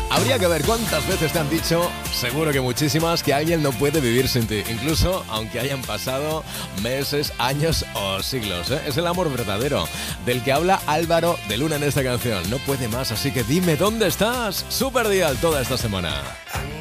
Habría que ver cuántas veces te han dicho, seguro que muchísimas, que alguien no puede vivir sin ti, incluso aunque hayan pasado meses, años o siglos, ¿eh? Es el amor verdadero, del que habla Álvaro de Luna en esta canción. No puede más, así que dime dónde estás. Super Dial toda esta semana.